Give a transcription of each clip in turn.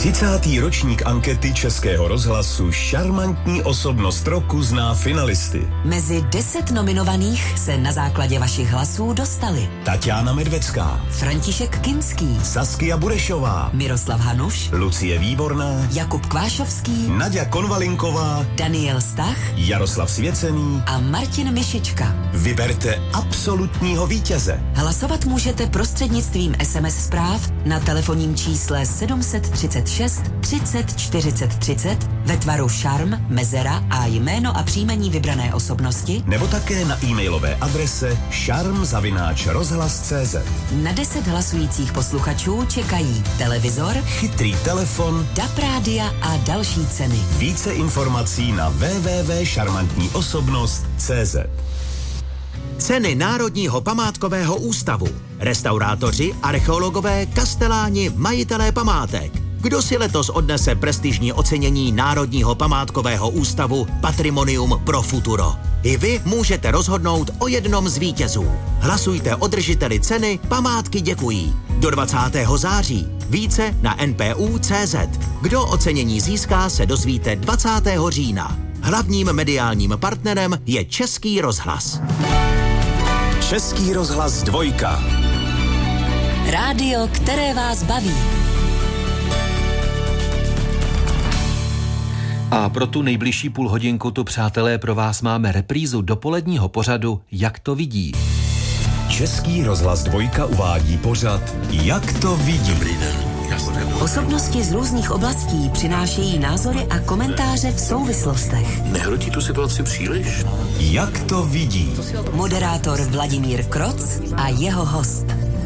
30. ročník ankety Českého rozhlasu Šarmantní osobnost roku zná finalisty. Mezi 10 nominovaných se na základě vašich hlasů dostali Tatiana Medvecká, František Kinský, Saskia Burešová, Miroslav Hanuš, Lucie Výborná, Jakub Kvášovský, Naďa Konvalinková, Daniel Stach, Jaroslav Svěcený a Martin Mišička. Vyberte absolutního vítěze. Hlasovat můžete prostřednictvím SMS zpráv na telefonním čísle 736 30 40 30 ve tvaru šarm, mezera a jméno a příjmení vybrané osobnosti, nebo také na e-mailové adrese šarm@rozhlas.cz. Na 10 hlasujících posluchačů čekají televizor, chytrý telefon, DAB rádia a další ceny. Více informací na www.šarmantníosobnost.cz. Ceny Národního památkového ústavu. Restaurátoři, archeologové, kasteláni, majitelé památek. Kdo si letos odnese prestižní ocenění Národního památkového ústavu Patrimonium pro futuro? I vy můžete rozhodnout o jednom z vítězů. Hlasujte o držiteli ceny Památky děkují. Do 20. září. Více na npu.cz. Kdo ocenění získá, se dozvíte 20. října. Hlavním mediálním partnerem je Český rozhlas. Český rozhlas 2. Rádio, které vás baví. A pro tu nejbližší půlhodinku tu, přátelé, pro vás máme reprízu dopoledního pořadu Jak to vidí. Český rozhlas 2 uvádí pořad Jak to vidí. Osobnosti z různých oblastí přinášejí názory a komentáře v souvislostech. Nehrotí tu situaci příliš? Jak to vidí. Moderátor Vladimír Kroc a jeho host.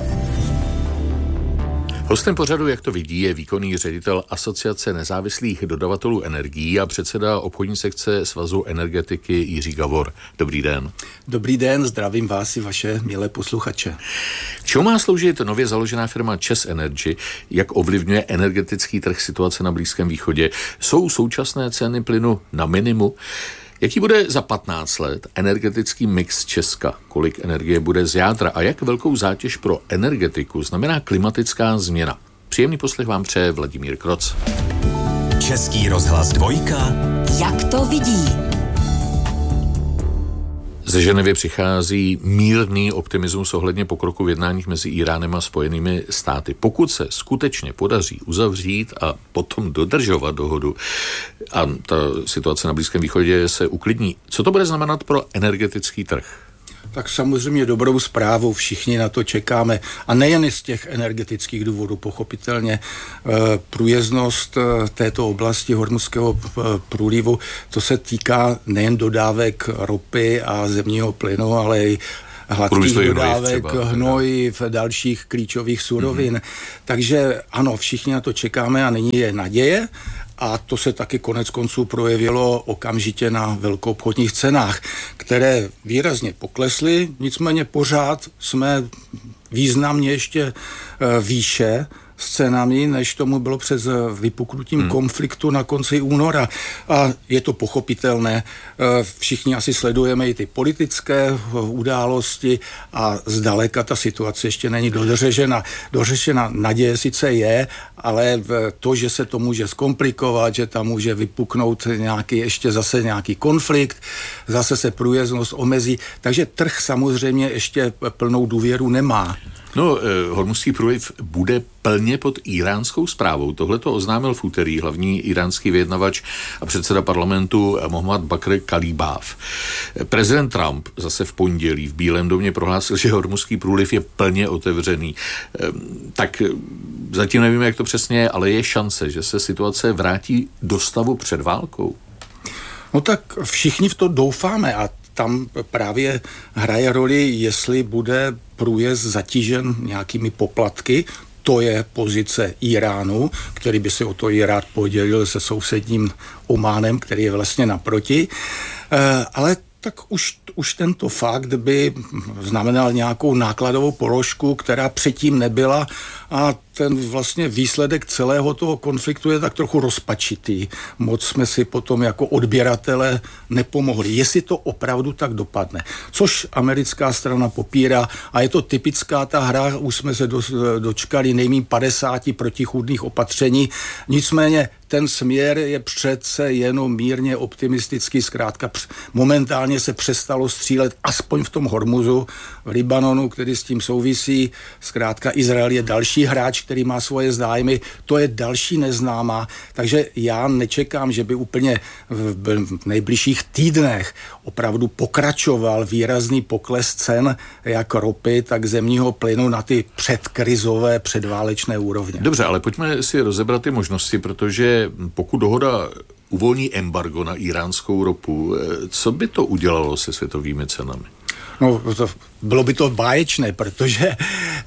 Hostem pořadu, Jak to vidí, je výkonný ředitel Asociace nezávislých dodavatelů energií a předseda obchodní sekce Svazu energetiky Jiří Gavor. Dobrý den. Dobrý den, zdravím vás i vaše milé posluchače. K čemu má sloužit nově založená firma ČEZ Energy? Jak ovlivňuje energetický trh situace na Blízkém východě? Jsou současné ceny plynu na minimu? Jaký bude za 15 let energetický mix Česka? Kolik energie bude z jádra a jak velkou zátěž pro energetiku znamená klimatická změna? Příjemný poslech vám přeje Vladimír Kroc. Český rozhlas 2. Jak to vidí. Ze Ženevy přichází mírný optimismus ohledně pokroku v jednáních mezi Íránem a Spojenými státy. Pokud se skutečně podaří uzavřít a potom dodržovat dohodu a ta situace na Blízkém východě se uklidní, co to bude znamenat pro energetický trh? Tak samozřejmě dobrou zprávu, všichni na to čekáme. A nejen z těch energetických důvodů, pochopitelně průjezdnost této oblasti Hormuzského průlivu, to se týká nejen dodávek ropy a zemního plynu, ale i hladkých dodávek, hnojiv, dalších klíčových surovin. Takže ano, všichni na to čekáme a nyní je naděje. A to se taky konec konců projevilo okamžitě na velkoobchodních cenách, které výrazně poklesly, nicméně pořád jsme významně ještě výše s cenami, než tomu bylo před vypuknutím konfliktu na konci února. A je to pochopitelné. Všichni asi sledujeme i ty politické události a zdaleka ta situace ještě není dořešena. Naděje sice je, ale to, že se to může zkomplikovat, že tam může vypuknout nějaký konflikt, zase se průjezdnost omezí, takže trh samozřejmě ještě plnou důvěru nemá. No, Hormuzský průliv bude plně pod íránskou správou. Tohle to oznámil v úterý hlavní íránský vyjednavač a předseda parlamentu Mohammad Bakr Kalibáv. Prezident Trump zase v pondělí v Bílém domě prohlásil, že Hormuzský průliv je plně otevřený. Tak zatím nevíme, jak to přesně je, ale je šance, že se situace vrátí do stavu před válkou. No tak všichni v to doufáme a tam právě hraje roli, jestli bude průjezd zatížen nějakými poplatky. To je pozice Iránu, který by se o to i rád podělil se sousedním Ománem, který je vlastně naproti. Ale tak už tento fakt by znamenal nějakou nákladovou položku, která předtím nebyla, a ten vlastně výsledek celého toho konfliktu je tak trochu rozpačitý. Moc jsme si potom jako odběratele nepomohli. Jestli to opravdu tak dopadne. Což americká strana popírá a je to typická ta hra, už jsme se dočkali nejmíň 50 protichůdných opatření. Nicméně ten směr je přece jenom mírně optimistický. Zkrátka momentálně se přestalo střílet aspoň v tom Hormuzu, v Libanonu, který s tím souvisí. Zkrátka Izrael je další hráč, který má svoje zájmy. To je další neznámá. Takže já nečekám, že by úplně v nejbližších týdnech opravdu pokračoval výrazný pokles cen jak ropy, tak zemního plynu na ty předkrizové, předválečné úrovně. Dobře, ale pojďme si rozebrat ty možnosti, protože pokud dohoda uvolní embargo na iránskou ropu, co by to udělalo se světovými cenami? No, bylo by to báječné, protože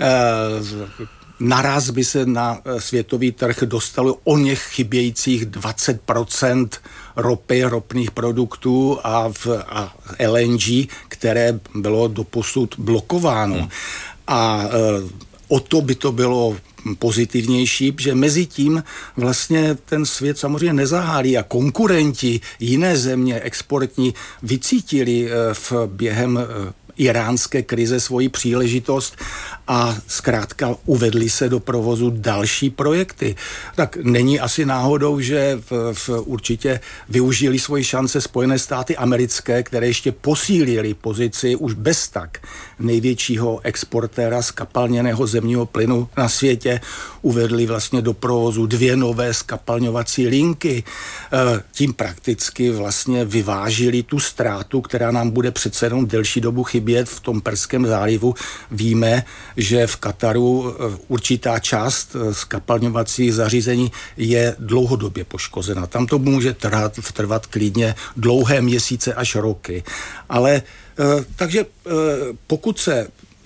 naraz by se na světový trh dostalo o něch chybějících 20% ropy, ropných produktů a LNG, které bylo doposud blokováno. A o to by to bylo pozitivnější, že mezi tím vlastně ten svět samozřejmě nezahálí a konkurenti, jiné země exportní vycítili během iránské krize svoji příležitost a zkrátka uvedli se do provozu další projekty. Tak není asi náhodou, že určitě využili svoji šance Spojené státy americké, které ještě posílili pozici už bez tak největšího exportéra skapalněného zemního plynu na světě. Uvedli vlastně do provozu 2 nové skapalňovací linky. Tím prakticky vlastně vyvážili tu ztrátu, která nám bude přece jenom delší dobu chybět v tom Perském zálivu. Víme, že v Kataru určitá část skapalňovacích zařízení je dlouhodobě poškozena. Tam to může trvat klidně dlouhé měsíce až roky. Ale takže pokud se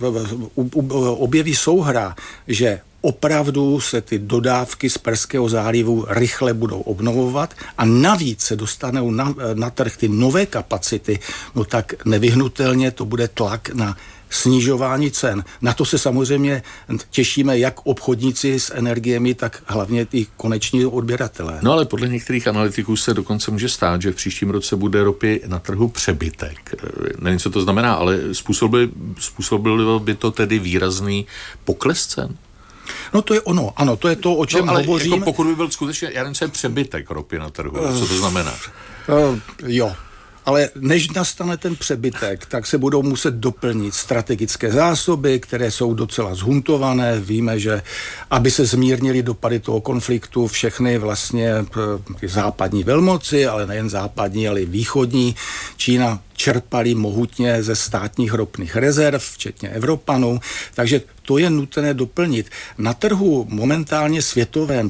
objeví souhra, že opravdu se ty dodávky z Perského zálivu rychle budou obnovovat a navíc se dostanou na trh ty nové kapacity, no tak nevyhnutelně to bude tlak na snižování cen. Na to se samozřejmě těšíme jak obchodníci s energiemi, tak hlavně i koneční odběratelé. No ale podle některých analytiků se dokonce může stát, že v příštím roce bude ropy na trhu přebytek. Nevím, co to znamená, ale způsobilo by to tedy výrazný pokles cen? No to je ono, ano, to je to, o čem hovořím. Jako pokud by byl skutečně, já nevím, co je přebytek ropy na trhu, co to znamená? Jo. Ale než nastane ten přebytek, tak se budou muset doplnit strategické zásoby, které jsou docela zhuntované. Víme, že aby se zmírnili dopady toho konfliktu, všechny vlastně západní velmoci, ale nejen západní, ale i východní, Čína čerpali mohutně ze státních ropných rezerv, včetně Evropanů, takže to je nutné doplnit. Na trhu momentálně světovém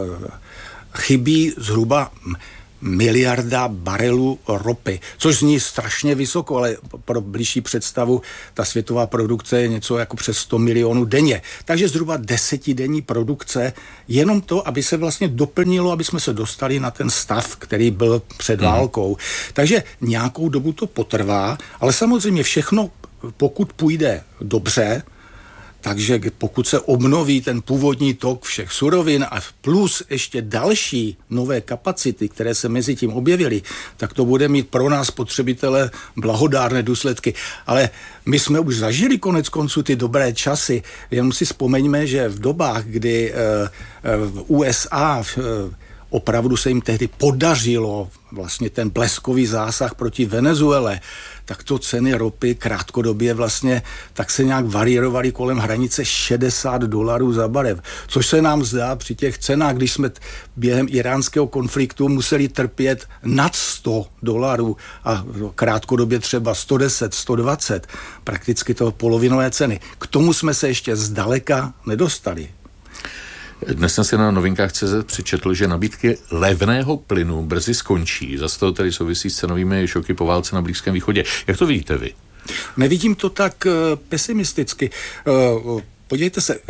chybí zhruba 1 miliarda barelů ropy, což zní strašně vysoko, ale pro blížší představu ta světová produkce je něco jako přes 100 milionů denně. Takže zhruba 10denní produkce, jenom to, aby se vlastně doplnilo, aby jsme se dostali na ten stav, který byl před válkou. Takže nějakou dobu to potrvá, ale samozřejmě všechno, pokud půjde dobře, takže pokud se obnoví ten původní tok všech surovin a plus ještě další nové kapacity, které se mezi tím objevily, tak to bude mít pro nás spotřebitele blahodárné důsledky. Ale my jsme už zažili konec konců ty dobré časy. Jenom si vzpomeňme, že v dobách, kdy v USA opravdu se jim tehdy podařilo vlastně ten bleskový zásah proti Venezuele, tak to ceny ropy krátkodobě vlastně tak se nějak varierovaly kolem hranice $60 za barev. Což se nám zdá při těch cenách, když jsme během iránského konfliktu museli trpět nad $100 a krátkodobě třeba 110, 120, prakticky to polovinové ceny. K tomu jsme se ještě zdaleka nedostali. Dnes jsem si na Novinkách CZ přečetl, že nabídky levného plynu brzy skončí. Zase to tedy souvisí s cenovými šoky po válce na Blízkém východě. Jak to vidíte vy? Nevidím to tak pesimisticky. Podívejte se,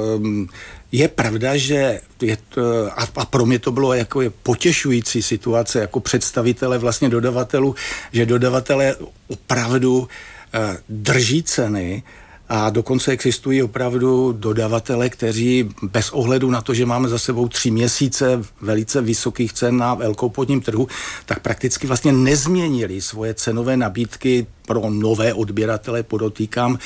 je pravda, že a pro mě to bylo jako potěšující situace jako představitele vlastně dodavatelů, že dodavatelé opravdu drží ceny A dokonce existují opravdu dodavatele, kteří bez ohledu na to, že máme za sebou 3 měsíce velice vysokých cen na velkoobchodním trhu, tak prakticky vlastně nezměnili svoje cenové nabídky pro nové odběratele, podotýkám,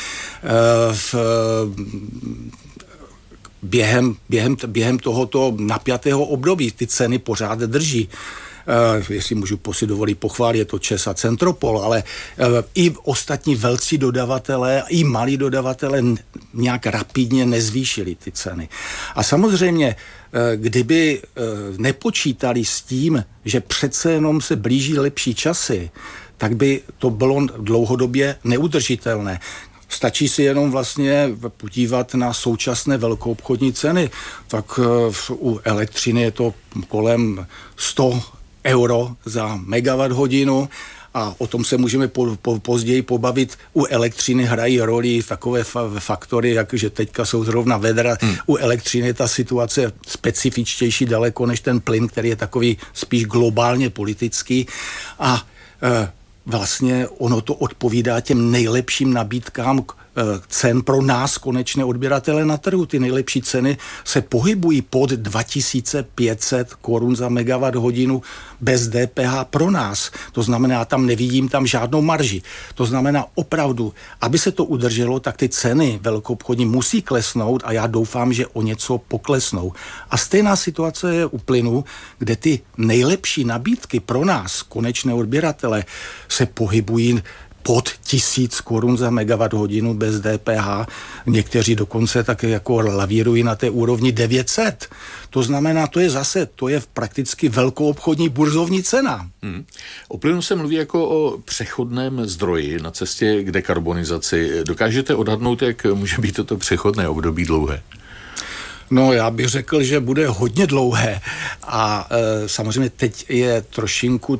během tohoto napjatého období. Ty ceny pořád drží. Jestli můžu si dovolit pochválit, je to ČEZ a Centropol, ale i ostatní velcí dodavatelé, i malí dodavatelé nějak rapidně nezvýšili ty ceny. A samozřejmě, kdyby nepočítali s tím, že přece jenom se blíží lepší časy, tak by to bylo dlouhodobě neudržitelné. Stačí si jenom vlastně podívat na současné velkoobchodní ceny. Tak u elektřiny je to kolem 100 euro za megawatt hodinu a o tom se můžeme později pobavit. U elektřiny hrají roli takové faktory, že teďka jsou zrovna vedra. U elektřiny je ta situace specifičtější daleko než ten plyn, který je takový spíš globálně politický a vlastně ono to odpovídá těm nejlepším nabídkám cen pro nás, konečné odběratele na trhu. Ty nejlepší ceny se pohybují pod 2500 korun za megawatt hodinu bez DPH pro nás. To znamená, tam nevidím tam žádnou marži. To znamená opravdu, aby se to udrželo, tak ty ceny velkoobchodní musí klesnout a já doufám, že o něco poklesnou. A stejná situace je u plynu, kde ty nejlepší nabídky pro nás, konečné odběratele, se pohybují pod 1000 korun za megawatt hodinu bez DPH. Někteří dokonce také jako lavírují na té úrovni 900. To znamená, to je prakticky velkoobchodní burzovní cena. O plynu se mluví jako o přechodném zdroji na cestě k dekarbonizaci. Dokážete odhadnout, jak může být toto přechodné období dlouhé? No, já bych řekl, že bude hodně dlouhé. A samozřejmě teď je trošinku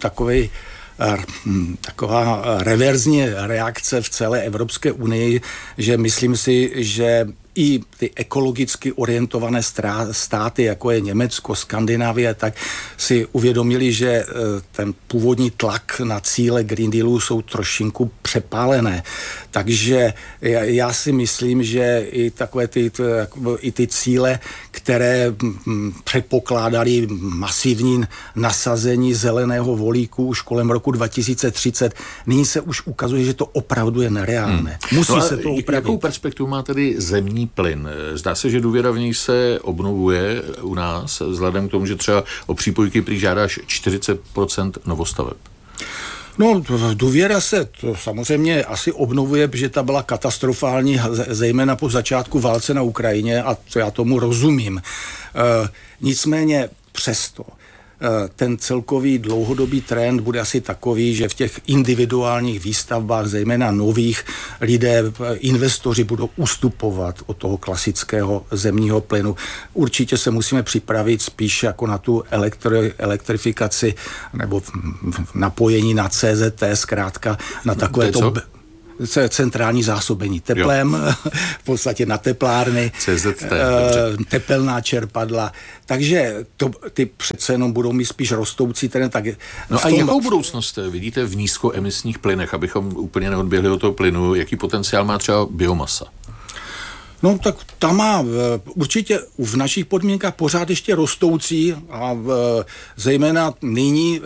taková reverzní reakce v celé Evropské unii, že myslím si, že i ty ekologicky orientované státy, jako je Německo, Skandinávie, tak si uvědomili, že ten původní tlak na cíle Green Dealu jsou trošinku přepálené. Takže já si myslím, že i takové ty cíle, které předpokládali masivní nasazení zeleného volíku už kolem roku 2030, nyní se už ukazuje, že to opravdu je nereálné. Musí se to upravit. Jakou perspektivu má tedy zemní plyn? Zdá se, že důvěra v něj se obnovuje u nás, vzhledem k tomu, že třeba o přípojky prý žádáš 40% novostaveb. No, důvěra se to samozřejmě asi obnovuje, protože ta byla katastrofální, zejména po začátku válce na Ukrajině a to já tomu rozumím. Nicméně přesto ten celkový dlouhodobý trend bude asi takový, že v těch individuálních výstavbách, zejména nových, investoři budou ustupovat od toho klasického zemního plynu. Určitě se musíme připravit spíš jako na tu elektrifikaci nebo napojení na CZT, zkrátka na takové to centrální zásobení teplem, v podstatě na teplárny, tepelná čerpadla. Takže ty přece jenom budou mít spíš rostoucí trend. No a jakou budoucnost vidíte v nízkoemisních plynech, abychom úplně neodběhli od toho plynu? Jaký potenciál má třeba biomasa? No tak ta má určitě v našich podmínkách pořád ještě rostoucí a zejména nyní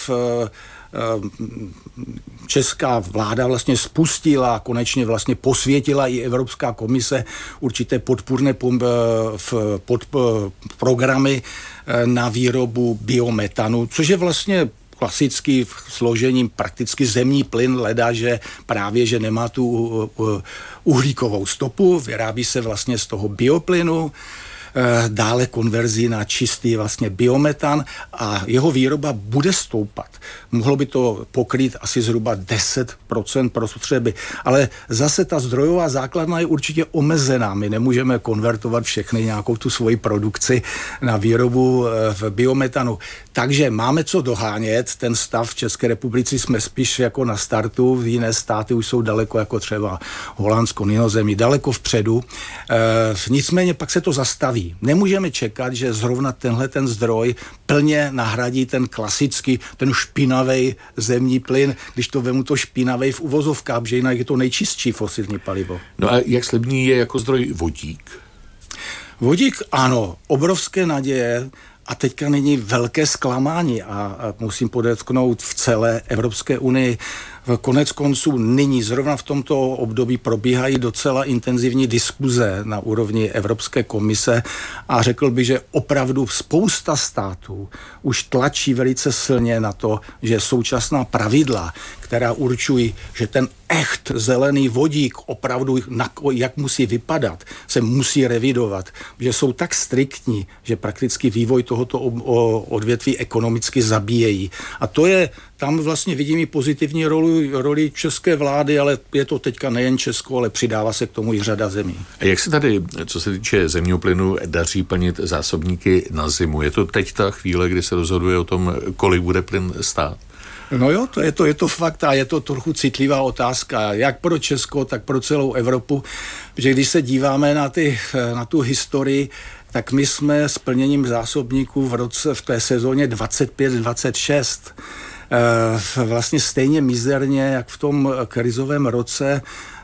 česká vláda vlastně spustila, konečně vlastně posvětila i Evropská komise určité podpůrné programy na výrobu biometanu, což je vlastně klasický složením prakticky zemní plyn, leda, že právě, že nemá tu uhlíkovou stopu, vyrábí se vlastně z toho bioplynu, dále konverzi na čistý vlastně biometan a jeho výroba bude stoupat. Mohlo by to pokrýt asi zhruba 10% spotřeby, ale zase ta zdrojová základna je určitě omezená. My nemůžeme konvertovat všechny nějakou tu svoji produkci na výrobu v biometanu. Takže máme co dohánět. Ten stav v České republice jsme spíš jako na startu, v jiné státy už jsou daleko, jako třeba Holandsko, Nizozemí, daleko vpředu. Nicméně pak se to zastaví. malý. Nemůžeme čekat, že zrovna tenhle ten zdroj plně nahradí ten klasický, ten špinavý zemní plyn, když to vemu to špinavý v uvozovkách, že jinak je to nejčistší fosilní palivo. No a jak slibný je jako zdroj vodík? Vodík, ano, obrovské naděje a teďka není velké zklamání a musím podotknout v celé Evropské unii. Konec konců nyní, zrovna v tomto období probíhají docela intenzivní diskuze na úrovni Evropské komise a řekl bych, že opravdu spousta států už tlačí velice silně na to, že současná pravidla, která určují, že ten echt zelený vodík opravdu, jak musí vypadat, se musí revidovat, že jsou tak striktní, že prakticky vývoj tohoto odvětví ekonomicky zabíjejí. A to je, tam vlastně vidím i pozitivní roli české vlády, ale je to teďka nejen Česko, ale přidává se k tomu i řada zemí. A jak se tady, co se týče zemního plynu, daří plnit zásobníky na zimu? Je to teď ta chvíle, kdy se rozhoduje o tom, kolik bude plyn stát? No jo, je to fakt a je to trochu citlivá otázka, jak pro Česko, tak pro celou Evropu, protože když se díváme na tu historii, tak my jsme s plněním zásobníků v té sezóně 25-26 vlastně stejně mizerně, jak v tom krizovém roce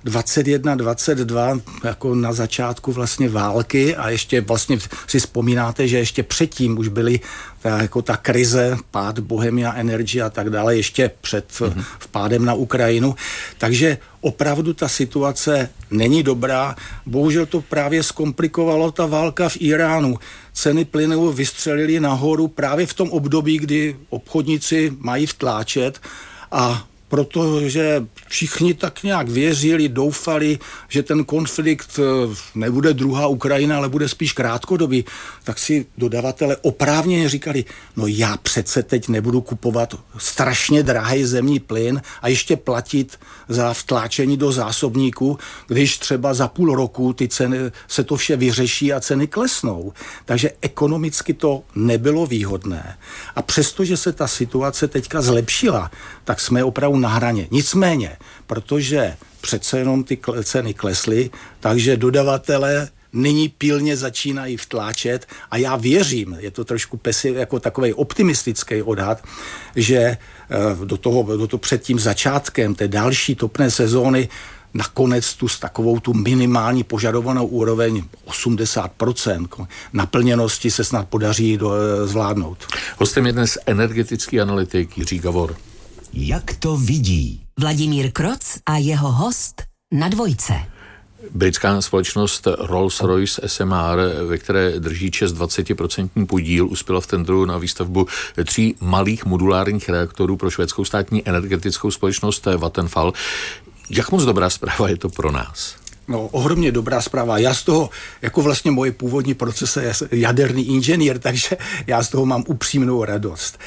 21-22, jako na začátku vlastně války a ještě vlastně si vzpomínáte, že ještě předtím už byly ta krize, pád Bohemia Energy a tak dále, ještě před vpádem na Ukrajinu. Takže opravdu ta situace není dobrá. Bohužel to právě zkomplikovalo ta válka v Iránu. Ceny plynu vystřelily nahoru právě v tom období, kdy obchodníci mají vtláčet a protože všichni tak nějak věřili, doufali, že ten konflikt nebude druhá Ukrajina, ale bude spíš krátkodobý, tak si dodavatele oprávněně říkali, no já přece teď nebudu kupovat strašně drahý zemní plyn a ještě platit za vtláčení do zásobníku, když třeba za půl roku ty ceny se to vše vyřeší a ceny klesnou. Takže ekonomicky to nebylo výhodné. A přestože se ta situace teďka zlepšila, tak jsme opravdu na hraně. Nicméně, protože přece jenom ty ceny klesly, takže dodavatelé nyní pilně začínají vtláčet a já věřím, je to trošku jako takovej optimistický odhad, že do toho před tím začátkem té další topné sezóny nakonec takovou tu minimální požadovanou úroveň 80% naplněnosti se snad podaří zvládnout. Hostem je dnes energetický analytik Jiří Gavor. Jak to vidí? Vladimír Kroc a jeho host na Dvojce. Britská společnost Rolls-Royce SMR, ve které drží ČEZ 20% podíl, uspěla v tendru na výstavbu 3 malých modulárních reaktorů pro švédskou státní energetickou společnost Vattenfall. Jak moc dobrá zpráva je to pro nás? No, ohromně dobrá zpráva. Já z toho, jako vlastně moje původní procese, je jaderný inženýr, takže já z toho mám upřímnou radost.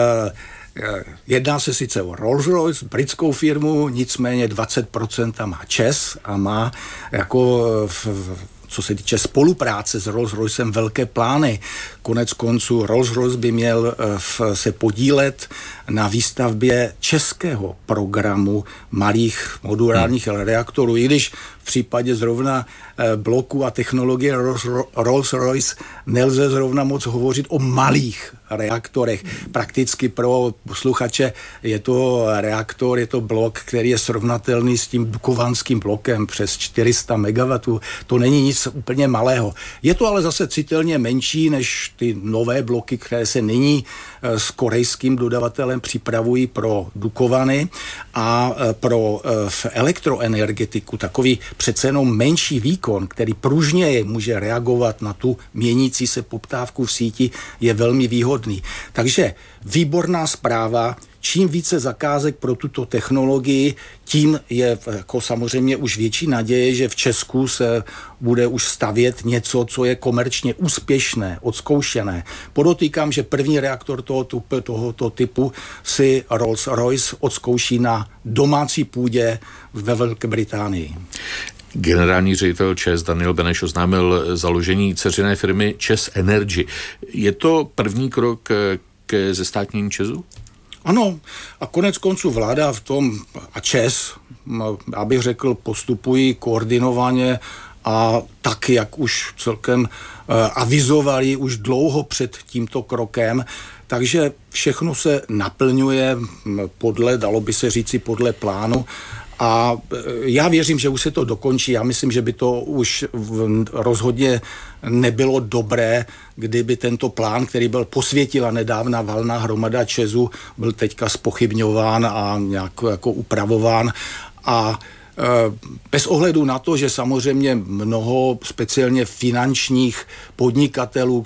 Jedná se sice o Rolls-Royce, britskou firmu, nicméně 20% má ČEZ a má jako co se týče spolupráce s Rolls-Roycem velké plány. Konec konců Rolls-Royce by měl se podílet na výstavbě českého programu malých modulárních reaktorů, i když v případě zrovna bloku a technologie Rolls-Royce nelze zrovna moc hovořit o malých reaktorech. Prakticky pro posluchače je to reaktor, je to blok, který je srovnatelný s tím dukovanským blokem přes 400 MW. To není nic úplně malého. Je to ale zase citelně menší než ty nové bloky, které se nyní s korejským dodavatelem připravují pro Dukovany a pro elektroenergetiku takový přece jenom menší výkon, který pružněji může reagovat na tu měnící se poptávku v síti, je velmi výhodný. Takže výborná zpráva. Čím více zakázek pro tuto technologii, tím je jako samozřejmě už větší naděje, že v Česku se bude už stavět něco, co je komerčně úspěšné, odzkoušené. Podotýkám, že první reaktor tohoto typu si Rolls-Royce odzkouší na domácí půdě ve Velké Británii. Generální ředitel ČEZ Daniel Beneš oznámil založení dceřiné firmy ČEZ Energy. Je to první krok ke zestátnění ČEZu? Ano, a konec konců vláda v tom a ČEZ, abych řekl, postupují koordinovaně a tak, jak už celkem avizovali už dlouho před tímto krokem, takže všechno se naplňuje dalo by se říci, podle plánu. A já věřím, že už se to dokončí. Já myslím, že by to už rozhodně nebylo dobré, kdyby tento plán, který byl posvětila nedávna valná hromada ČEZu, byl teďka zpochybňován a nějak jako upravován. A bez ohledu na to, že samozřejmě mnoho speciálně finančních podnikatelů,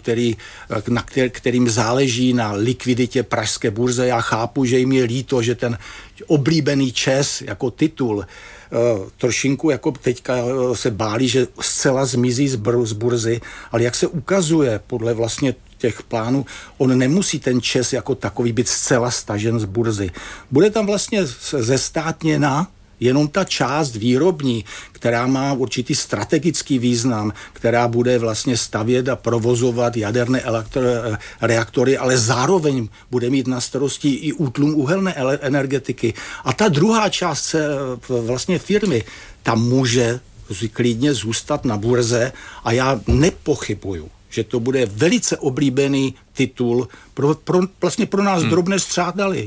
kterým záleží na likviditě pražské burze, já chápu, že jim je líto, že ten oblíbený ČEZ jako titul trošinku jako teďka se báli, že zcela zmizí z burzy, ale jak se ukazuje podle vlastně těch plánů, on nemusí ten ČEZ jako takový být zcela stažen z burzy. Bude tam vlastně zestátněna jenom ta část výrobní, která má určitý strategický význam, která bude vlastně stavět a provozovat jaderné reaktory, ale zároveň bude mít na starosti i útlum uhelné energetiky. A ta druhá část vlastně firmy, ta může klidně zůstat na burze a já nepochybuju, že to bude velice oblíbený titul vlastně pro nás drobné střádaly.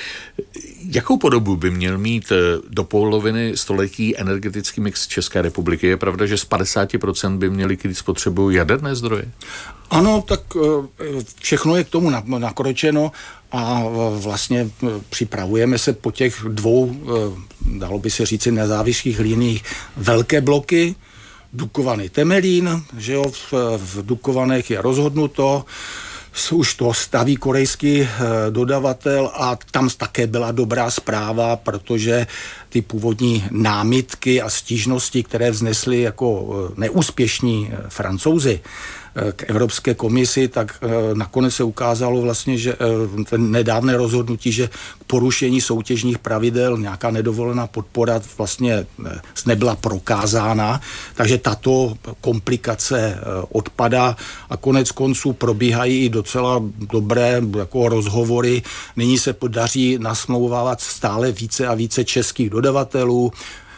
Jakou podobu by měl mít do poloviny století energetický mix České republiky? Je pravda, že z 50% by měly krýt spotřebu jaderné zdroje? Ano, tak všechno je k tomu nakročeno a vlastně připravujeme se po těch dvou, dalo by se říci, nezávislých liniích velké bloky. Dukovany Temelín, že jo, v Dukovanech je rozhodnuto, už to staví korejský dodavatel a tam také byla dobrá zpráva, protože ty původní námitky a stížnosti, které vznesli jako neúspěšní Francouzi k Evropské komisi, tak nakonec se ukázalo vlastně, že nedávné rozhodnutí, že k porušení soutěžních pravidel nějaká nedovolená podpora vlastně nebyla prokázána, takže tato komplikace odpadá a konec konců probíhají i docela dobré jako rozhovory. Nyní se podaří nasmlouvávat stále více a více českých dodavatelů.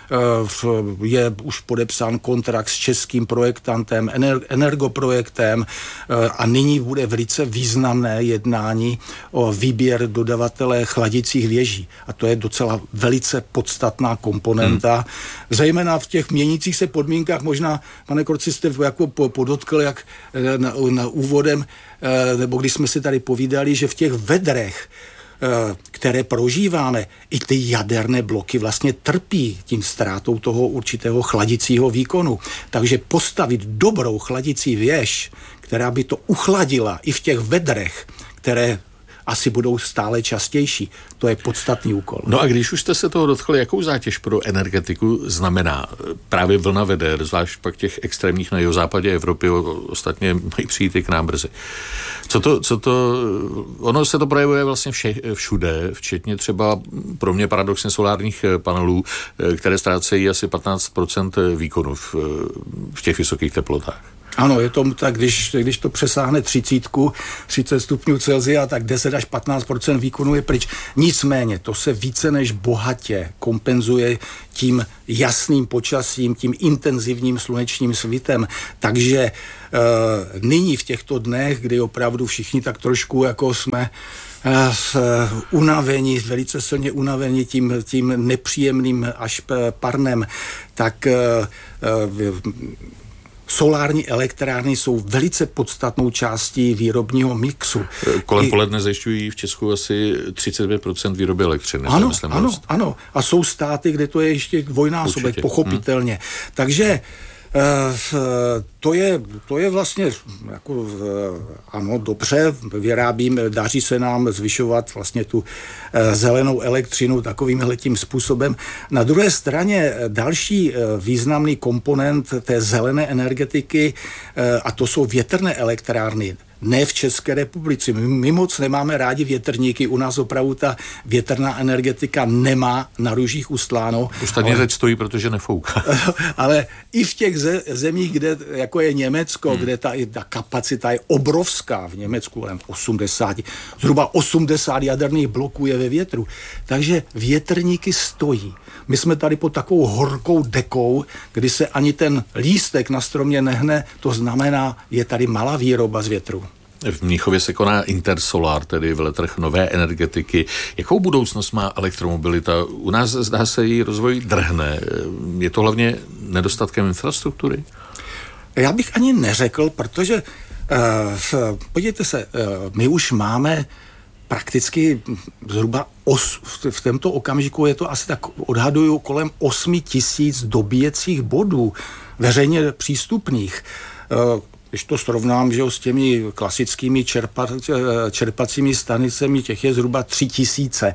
Je už podepsán kontrakt s českým projektantem, Energoprojektem a nyní bude velice významné jednání o výběr dodavatele chladicích věží. A to je docela velice podstatná komponenta. Zejména v těch měnících se podmínkách, možná, pane Korci, jste jako podotkl, jak na úvodem, nebo když jsme si tady povídali, že v těch vedrech, které prožíváme, i ty jaderné bloky vlastně trpí tím ztrátou toho určitého chladicího výkonu. Takže postavit dobrou chladicí věž, která by to uchladila i v těch vedrech, které asi budou stále častější. To je podstatný úkol. No a když už jste se toho dotkli, jakou zátěž pro energetiku znamená právě vlna veder, zvlášť pak těch extrémních na jihozápadě Evropy, ostatně mají přijít i k nám brzy. Ono se to projevuje vlastně všude, včetně třeba pro mě paradoxně solárních panelů, které ztrácejí asi 15% výkonu v těch vysokých teplotách. Ano, je to tak, když to přesáhne 30 stupňů Celsia, tak 10 až 15% výkonu je pryč. Nicméně to se více než bohatě kompenzuje tím jasným počasím, tím intenzivním slunečním svitem. Takže nyní v těchto dnech, kdy opravdu všichni tak trošku jako jsme unavení, velice silně unavení tím nepříjemným až parnem, tak solární elektrárny jsou velice podstatnou částí výrobního mixu. Kolem poledne zajišťují v Česku asi 35% výroby elektřiny. Ano. A jsou státy, kde to je ještě dvojnásobek, určitě. Pochopitelně. Takže to je vlastně jako, ano, dobře, daří se nám zvyšovat vlastně tu zelenou elektřinu takovýmhletím způsobem. Na druhé straně další významný komponent té zelené energetiky, a to jsou větrné elektrárny. ne v České republice. My moc nemáme rádi větrníky, u nás opravdu ta větrná energetika nemá na růžích ustláno. Už tady teď stojí, protože nefouká. Ale i v těch zemích, kde, jako je Německo, kde ta kapacita je obrovská, v Německu zhruba 80 jaderných bloků je ve větru, takže větrníky stojí. My jsme tady pod takovou horkou dekou, kdy se ani ten lístek na stromě nehne, to znamená, je tady malá výroba z větru. V Mnichově se koná Intersolar, tedy veletrh nové energetiky. Jakou budoucnost má elektromobilita? U nás zdá se její rozvoj drhne. Je to hlavně nedostatkem infrastruktury? Já bych ani neřekl, protože podívejte se, my už máme prakticky zhruba v tomto okamžiku je to asi tak, odhaduju, kolem 8 000 dobíjecích bodů veřejně přístupných. Když to srovnám, že s těmi klasickými čerpacími stanicemi, těch je zhruba 3 000.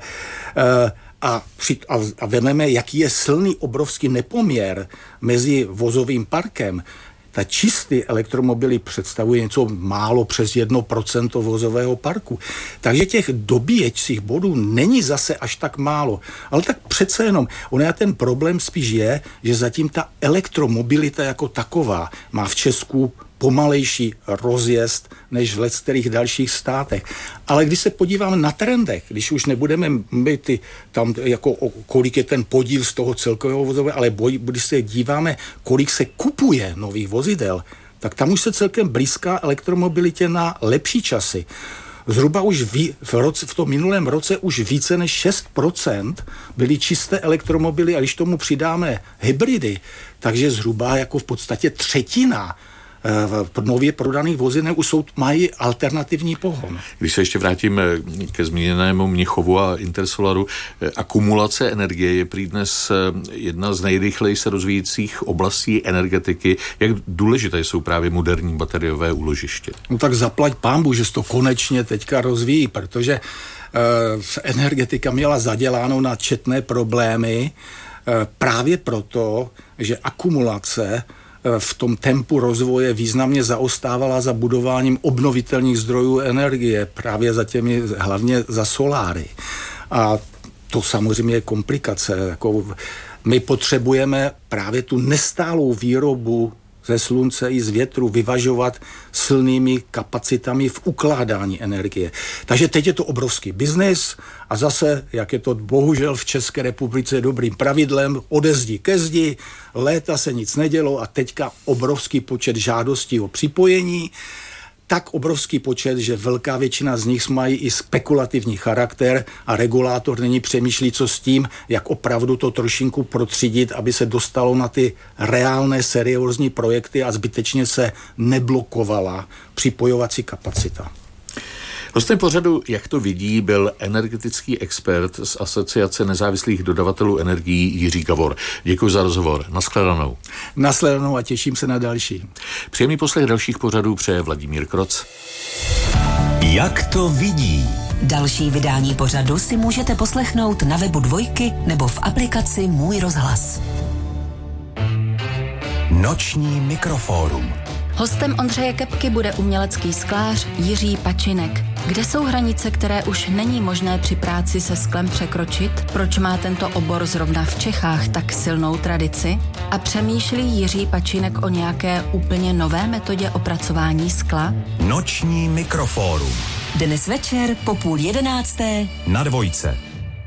A vememe, jaký je silný obrovský nepoměr mezi vozovým parkem. Ta čistý elektromobily představuje něco málo přes 1% vozového parku. Takže těch dobíjecích bodů není zase až tak málo. Ale tak přece jenom, ten problém spíš je, že zatím ta elektromobilita jako taková má v Česku pomalejší rozjezd než v leckterých dalších státech. Ale když se podíváme na trendech, když už nebudeme být tam, jako kolik je ten podíl z toho celkového vozového, ale když se díváme, kolik se kupuje nových vozidel, tak tam už se celkem blízká elektromobilitě na lepší časy. Zhruba už v tom minulém roce už více než 6% byly čisté elektromobily a když tomu přidáme hybridy, takže zhruba jako v podstatě třetina nově prodaných vozidel už mají alternativní pohon. Když se ještě vrátím ke zmíněnému Mnichovu a Intersolaru, akumulace energie je prý dnes jedna z nejrychleji se rozvíjejících oblastí energetiky. Jak důležité jsou právě moderní bateriové úložiště? No tak zaplať pánbu, že se to konečně teďka rozvíjí, protože energetika měla zaděláno na četné problémy právě proto, že akumulace v tom tempu rozvoje významně zaostávala za budováním obnovitelných zdrojů energie, právě hlavně za soláry. A to samozřejmě je komplikace. My potřebujeme právě tu nestálou výrobu ze slunce i z větru vyvažovat silnými kapacitami v ukládání energie. Takže teď je to obrovský biznis a zase, jak je to bohužel v České republice dobrým pravidlem, ode zdi ke zdi, léta se nic nedělo a teďka obrovský počet žádostí o připojení, tak obrovský počet, že velká většina z nich mají i spekulativní charakter a regulátor nyní přemýšlí, co s tím, jak opravdu to trošinku protřídit, aby se dostalo na ty reálné seriózní projekty a zbytečně se neblokovala připojovací kapacita. Hostem pořadu, jak to vidí, byl energetický expert z Asociace nezávislých dodavatelů energií Jiří Gavor. Děkuji za rozhovor. Nashledanou. Nashledanou a těším se na další. Příjemný poslech dalších pořadů přeje Vladimír Kroc. Jak to vidí? Další vydání pořadu si můžete poslechnout na webu Dvojky nebo v aplikaci Můj rozhlas. Noční mikrofórum. Hostem Ondřeje Kepky bude umělecký sklář Jiří Pačinek. Kde jsou hranice, které už není možné při práci se sklem překročit? Proč má tento obor zrovna v Čechách tak silnou tradici? A přemýšlí Jiří Pačinek o nějaké úplně nové metodě opracování skla? Noční mikrofórum. Dnes večer po 10:30 na Dvojce.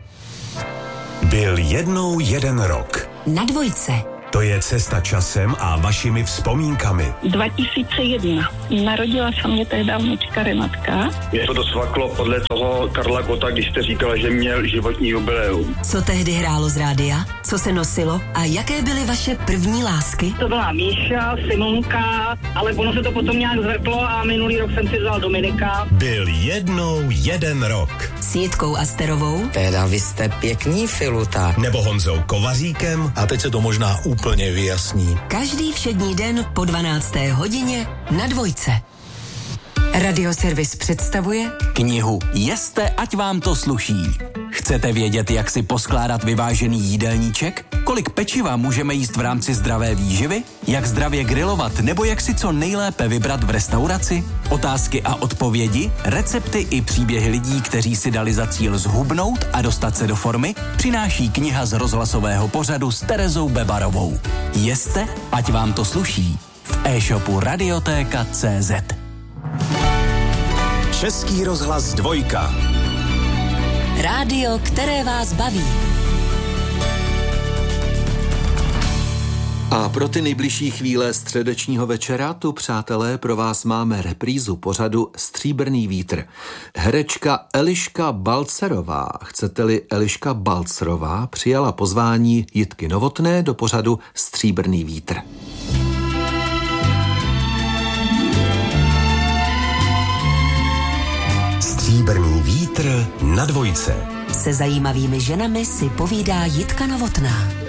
Byl jednou jeden rok. Na Dvojce. To je cesta časem a vašimi vzpomínkami. 2001. Narodila se mě tehdy vnučka Renatka. Je to dosvaklo podle toho Karla Gota, když jste říkala, že měl životní jubileum. Co tehdy hrálo z rádia? Co se nosilo? A jaké byly vaše první lásky? To byla Míša, Simonka, ale ono se to potom nějak zvrtlo a minulý rok jsem si vzal Dominika. Byl jednou jeden rok. S Jitkou Asterovou. Teda vy jste pěkný filuta. Nebo Honzou Kovaříkem. A teď se to možná úplně vyjasní. Každý všední den po 12. hodině na Dvojce. Radioservis představuje knihu Jeste, ať vám to sluší. Chcete vědět, jak si poskládat vyvážený jídelníček? Kolik pečiva můžeme jíst v rámci zdravé výživy? Jak zdravě grilovat nebo jak si co nejlépe vybrat v restauraci? Otázky a odpovědi, recepty i příběhy lidí, kteří si dali za cíl zhubnout a dostat se do formy, přináší kniha z rozhlasového pořadu s Terezou Bebarovou. Jeste, ať vám to sluší. V e-shopu Radiotéka.cz. Český rozhlas 2. Rádio, které vás baví. A pro ty nejbližší chvíle středečního večera tu, přátelé, pro vás máme reprízu pořadu Stříbrný vítr. Herečka Eliška Balcerová, chcete-li Eliška Balcerová, přijala pozvání Jitky Novotné do pořadu Stříbrný vítr. Stříbrný vítr na 2. Se zajímavými ženami si povídá Jitka Novotná.